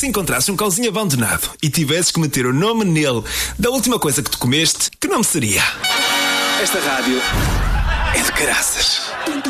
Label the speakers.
Speaker 1: encontrasses um cãozinho abandonado e tivesses que meter o nome nele da última coisa que tu comeste, que nome seria? Esta rádio é de caraças.